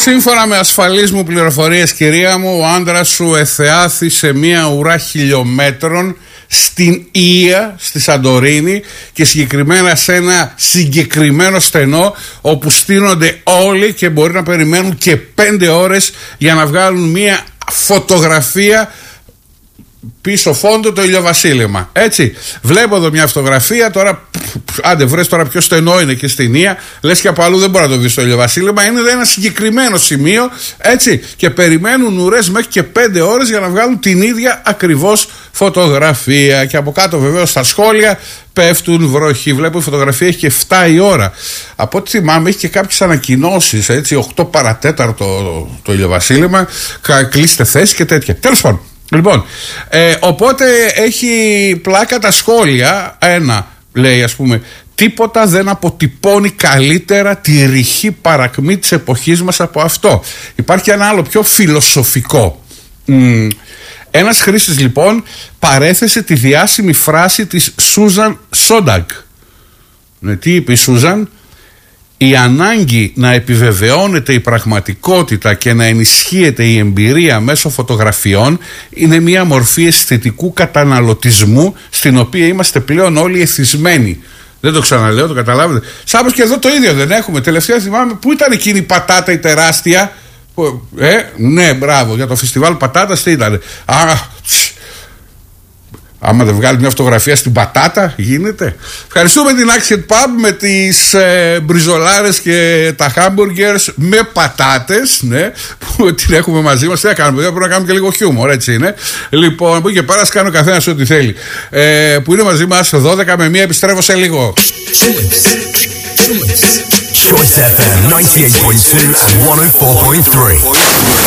Σύμφωνα με ασφαλείς μου πληροφορίες, κυρία μου, ο άντρας σου εθεάθη σε μια ουρά χιλιόμετρων στην Ία, στη Σαντορίνη, και συγκεκριμένα σε ένα συγκεκριμένο στενό όπου στείνονται όλοι και μπορεί να περιμένουν και 5 ώρες για να βγάλουν μια φωτογραφία πίσω φόντο το ηλιοβασίλεμα. Έτσι, βλέπω εδώ μια φωτογραφία. Τώρα, άντε βρες τώρα ποιο στενό είναι και στην Ία, λες και από αλλού δεν μπορεί να το δεις το ηλιοβασίλεμα. Είναι ένα συγκεκριμένο σημείο, έτσι, και περιμένουν ουρές μέχρι και 5 ώρες για να βγάλουν την ίδια ακριβώς φωτογραφία. Και από κάτω βεβαίως στα σχόλια πέφτουν βροχή. Βλέπω η φωτογραφία έχει και 7 η ώρα. Από ό,τι θυμάμαι έχει και κάποιες ανακοινώσεις, έτσι, 8 παρατέταρτο το ηλιοβασίλεμα, κλείστε θέση και τέτοια. Τέλος πάντων. Λοιπόν, οπότε έχει πλάκα τα σχόλια. Ένα λέει, ας πούμε, τίποτα δεν αποτυπώνει καλύτερα τη ρηχή παρακμή της εποχής μας από αυτό. Υπάρχει ένα άλλο πιο φιλοσοφικό. Ένας χρήστης λοιπόν παρέθεσε τη διάσημη φράση της Σούζαν Σόνταγκ. Τι είπε η Σούζαν? Η ανάγκη να επιβεβαιώνεται η πραγματικότητα και να ενισχύεται η εμπειρία μέσω φωτογραφιών είναι μια μορφή αισθητικού καταναλωτισμού στην οποία είμαστε πλέον όλοι εθισμένοι. Δεν το ξαναλέω, το καταλάβετε. Σάπως και εδώ το ίδιο δεν έχουμε. Τελευταία θυμάμαι, πού ήταν εκείνη η πατάτα η τεράστια? Ναι, μπράβο, για το φεστιβάλ πατάτας τι ήταν? Άμα δεν βγάλει μια φωτογραφία στην πατάτα, γίνεται. Ευχαριστούμε την Action Pub με τις μπριζολάρες και τα hamburgers με πατάτες, ναι, που την έχουμε μαζί μας. Τι να κάνουμε, πρέπει να κάνουμε και λίγο χιούμορ, έτσι είναι. Λοιπόν, από εκεί και πέρα κάνει ο καθένας ό,τι θέλει. Που είναι μαζί μας 12 με 1, επιστρέφω σε λίγο. Choice FM 98.2 and 104.3.